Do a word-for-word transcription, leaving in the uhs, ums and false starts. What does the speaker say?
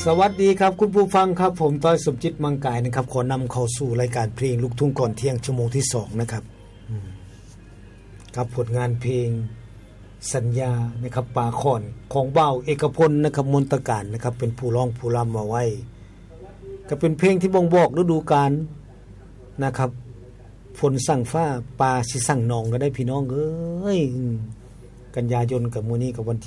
สวัสดีครับคุณผู้ฟังครับผมต้อยสมจิตมังกายนะครับขอนำเข้าสู่รายการเพลงลูกทุ่งก่อนเที่ยงชั่วโมงที่สองนะครับกับผลงานเพลงสัญญานะครับป่าขอนของเบาเอกพลนะครับมนตการนะครับเป็นผู้ร้องผู้ร่ำมาไว้ก็เป็นเพลงที่บ่งบอกฤดูกาลนะครับฝนสั่งฟ้าปลาสิสั่งนองก็ได้พี่น้องเอ้ยกันยายนกับมื้อนี้กับวัน